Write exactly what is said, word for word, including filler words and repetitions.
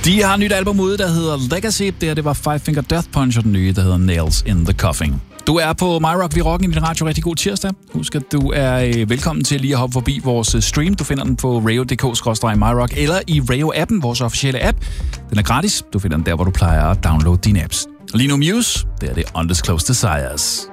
De har et nyt album ude, der hedder Legacy. Det her, det var Five Finger Death Punch, og den nye, der hedder Nails in the Coffin. Du er på My Rock, vi rocken i din radio. Rigtig god tirsdag. Husk, at du er velkommen til lige at hoppe forbi vores stream. Du finder den på radio punktum d k skråstreg my rock eller i Radio-appen, vores officielle app. Den er gratis. Du finder den der, hvor du plejer at downloade dine apps. Lige nu Muse, det er det Undisclosed Desires.